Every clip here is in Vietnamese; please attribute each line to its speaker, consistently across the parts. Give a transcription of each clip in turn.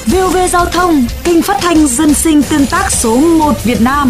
Speaker 1: VOV Giao thông, kênh phát thanh dân sinh tương tác số 1 Việt Nam.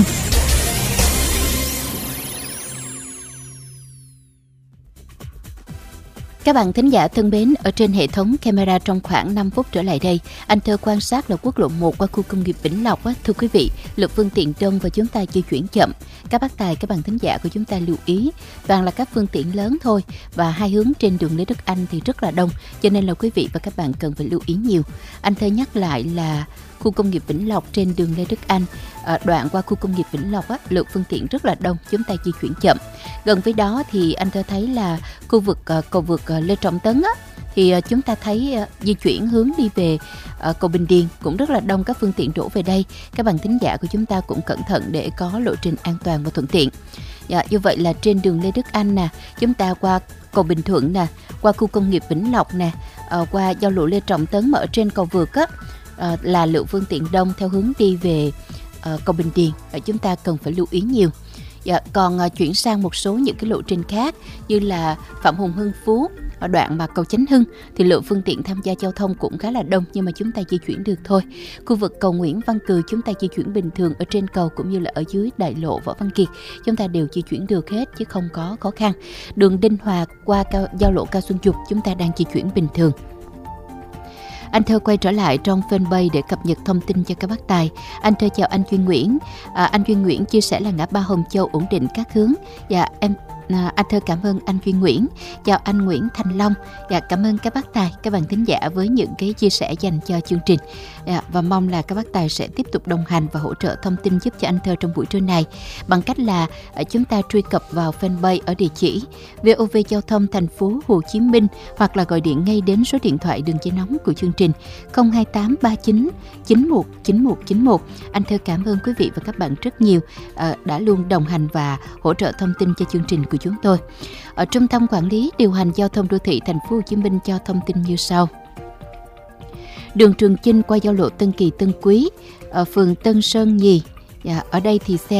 Speaker 2: Các bạn thính giả thân mến, ở trên hệ thống camera trong khoảng 5 phút trở lại đây, anh Thơ quan sát là quốc lộ 1 qua khu công nghiệp Vĩnh Lộc á, thưa quý vị, lượng phương tiện đông và chúng ta di chuyển chậm. Các bác tài, các bạn thính giả của chúng ta lưu ý, toàn là các phương tiện lớn thôi và hai hướng trên đường Lê Đức Anh thì rất là đông, cho nên là quý vị và các bạn cần phải lưu ý nhiều. Anh Thơ nhắc lại là khu công nghiệp Vĩnh Lộc trên đường Lê Đức Anh, đoạn qua khu công nghiệp Vĩnh Lộc á, lượng phương tiện rất là đông, chúng ta di chuyển chậm. Gần với đó thì anh Thơ thấy là khu vực cầu vượt Lê Trọng Tấn á, thì chúng ta thấy di chuyển hướng đi về cầu Bình Điền cũng rất là đông các phương tiện đổ về đây. Các bạn thính giả của chúng ta cũng cẩn thận để có lộ trình an toàn và thuận tiện. Như vậy là trên đường Lê Đức Anh nè, chúng ta qua cầu Bình Thuận nè, qua khu công nghiệp Vĩnh Lộc nè, qua giao lộ Lê Trọng Tấn mà ở trên cầu vượt á, là lượng phương tiện đông theo hướng đi về cầu Bình Điền, chúng ta cần phải lưu ý nhiều. Còn chuyển sang một số những cái lộ trình khác như là Phạm Hùng Hưng Phú ở đoạn mà cầu Chánh Hưng thì lượng phương tiện tham gia giao thông cũng khá là đông, nhưng mà chúng ta di chuyển được thôi. Khu vực cầu Nguyễn Văn Cừ chúng ta di chuyển bình thường, ở trên cầu cũng như là ở dưới đại lộ Võ Văn Kiệt chúng ta đều di chuyển được hết chứ không có khó khăn. Đường Đinh Hòa qua giao lộ Cao Xuân Dục chúng ta đang di chuyển bình thường. Anh Thơ quay trở lại trong fanpage để cập nhật thông tin cho các bác tài. Anh Thơ chào anh Duy Nguyễn. Anh Duy Nguyễn chia sẻ là ngã ba Hồng Châu ổn định các hướng. Anh Thơ cảm ơn anh Duy Nguyễn. Chào anh Nguyễn Thành Long. Cảm ơn các bác tài, các bạn thính giả với những cái chia sẻ dành cho chương trình. Và mong là các bác tài sẽ tiếp tục đồng hành và hỗ trợ thông tin giúp cho anh Thơ trong buổi trưa này bằng cách là chúng ta truy cập vào fanpage ở địa chỉ VOV Giao thông thành phố Hồ Chí Minh, hoặc là gọi điện ngay đến số điện thoại đường dây nóng của chương trình 02839 919191. Anh Thơ cảm ơn quý vị và các bạn rất nhiều đã luôn đồng hành và hỗ trợ thông tin cho chương trình của chúng tôi. Ở Trung tâm Quản lý Điều hành Giao thông Đô thị Thành phố Hồ Chí Minh cho thông tin như sau. Đường Trường Chinh qua giao lộ Tân Kỳ Tân Quý ở phường Tân Sơn Nhì. Ở đây thì xe